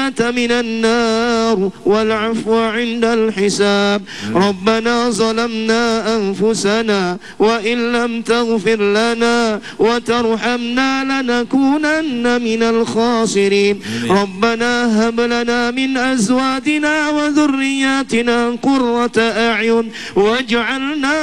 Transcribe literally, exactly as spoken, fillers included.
من النار والعفو عند الحساب. ربنا ظلمنا أنفسنا وإن لم تغفر لنا وترحمنا لنكونن من الخاسرين. ربنا هب لنا من أزواجنا وذرياتنا قرة أعين واجعلنا